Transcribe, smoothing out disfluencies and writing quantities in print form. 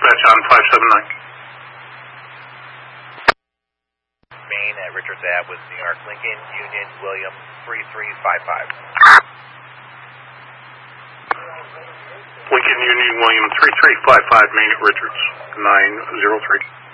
dispatch on 579. Main at Richards Ave with New York Lincoln, Union, William, 3355. Lincoln Union William 3355, Main at Richards, 903.